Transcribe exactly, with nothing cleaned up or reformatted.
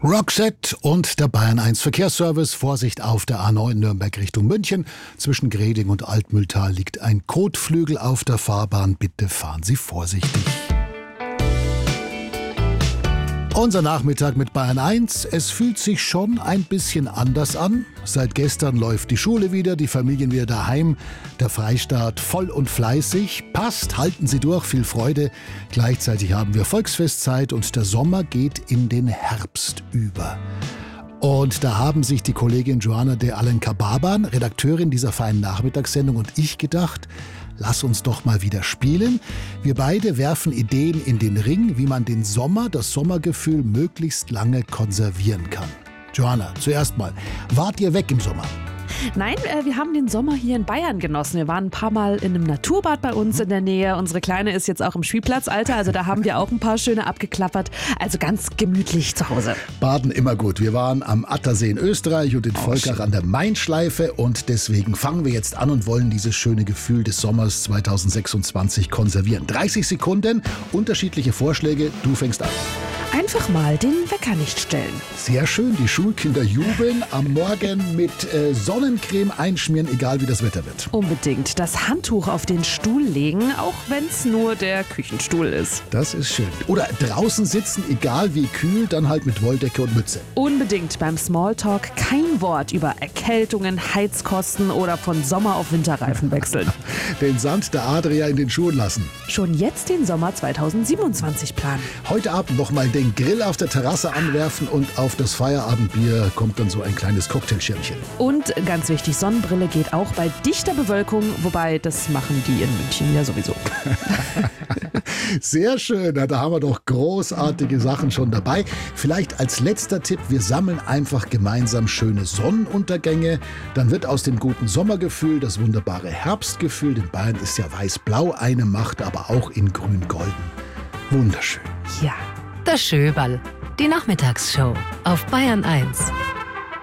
Roxette und der Bayern eins Verkehrsservice. Vorsicht auf der A neun Nürnberg Richtung München. Zwischen Greding und Altmühltal liegt ein Kotflügel auf der Fahrbahn. Bitte fahren Sie vorsichtig. Unser Nachmittag mit Bayern eins. Es fühlt sich schon ein bisschen anders an. Seit gestern läuft die Schule wieder, die Familien wieder daheim. Der Freistaat voll und fleißig. Passt, halten Sie durch, viel Freude. Gleichzeitig haben wir Volksfestzeit und der Sommer geht in den Herbst über. Und da haben sich die Kollegin Joanna de Alencar-Barban, Redakteurin dieser feinen Nachmittagssendung, und ich gedacht, lass uns doch mal wieder spielen. Wir beide werfen Ideen in den Ring, wie man den Sommer, das Sommergefühl möglichst lange konservieren kann. Joanna, zuerst mal, wart ihr weg im Sommer? Nein, äh, wir haben den Sommer hier in Bayern genossen. Wir waren ein paar Mal in einem Naturbad bei uns in der Nähe. Unsere Kleine ist jetzt auch im Spielplatzalter, also da haben wir auch ein paar schöne abgeklappert. Also ganz gemütlich zu Hause. Baden immer gut. Wir waren am Attersee in Österreich und in Volkach an der Main-Schleife und deswegen fangen wir jetzt an und wollen dieses schöne Gefühl des Sommers zweitausendsechsundzwanzig konservieren. dreißig Sekunden, unterschiedliche Vorschläge. Du fängst an. Einfach mal den Wecker nicht stellen. Sehr schön, die Schulkinder jubeln. Am Morgen mit äh, Sonnencreme einschmieren, egal wie das Wetter wird. Unbedingt das Handtuch auf den Stuhl legen, auch wenn es nur der Küchenstuhl ist. Das ist schön. Oder draußen sitzen, egal wie kühl, dann halt mit Wolldecke und Mütze. Unbedingt beim Smalltalk kein Wort über Erkältungen, Heizkosten oder von Sommer auf Winterreifen wechseln. Den Sand der Adria in den Schuhen lassen. Schon jetzt den Sommer zweitausendsiebenundzwanzig planen. Heute Abend noch mal den Grill auf der Terrasse anwerfen und auf das Feierabendbier kommt dann so ein kleines Cocktailschirmchen. Und ganz wichtig, Sonnenbrille geht auch bei dichter Bewölkung, wobei das machen die in München ja sowieso. Sehr schön, da haben wir doch großartige Sachen schon dabei. Vielleicht als letzter Tipp, wir sammeln einfach gemeinsam schöne Sonnenuntergänge. Dann wird aus dem guten Sommergefühl das wunderbare Herbstgefühl. In Bayern ist ja weiß-blau eine Macht, aber auch in grün-golden. Wunderschön. Ja. Der Schöberl, die Nachmittagsshow auf Bayern eins.